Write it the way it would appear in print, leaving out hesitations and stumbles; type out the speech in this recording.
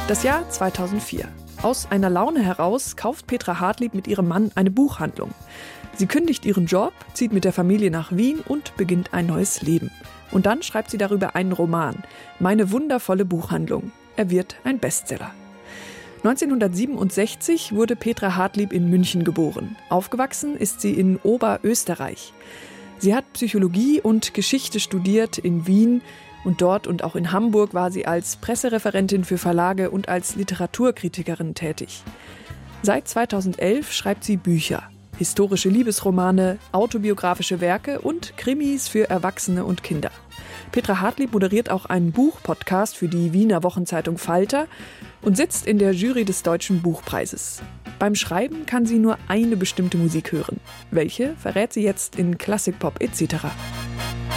Das Jahr 2004. Aus einer Laune heraus kauft Petra Hartlieb mit ihrem Mann eine Buchhandlung. Sie kündigt ihren Job, zieht mit der Familie nach Wien und beginnt ein neues Leben. Und dann schreibt sie darüber einen Roman, Meine wundervolle Buchhandlung. Er wird ein Bestseller. 1967 wurde Petra Hartlieb in München geboren. Aufgewachsen ist sie in Oberösterreich. Sie hat Psychologie und Geschichte studiert in Wien und dort und auch in Hamburg war sie als Pressereferentin für Verlage und als Literaturkritikerin tätig. Seit 2011 schreibt sie Bücher, historische Liebesromane, autobiografische Werke und Krimis für Erwachsene und Kinder. Petra Hartlieb moderiert auch einen Buchpodcast für die Wiener Wochenzeitung Falter und sitzt in der Jury des Deutschen Buchpreises. Beim Schreiben kann sie nur eine bestimmte Musik hören. Welche verrät sie jetzt in Klassik Pop etc.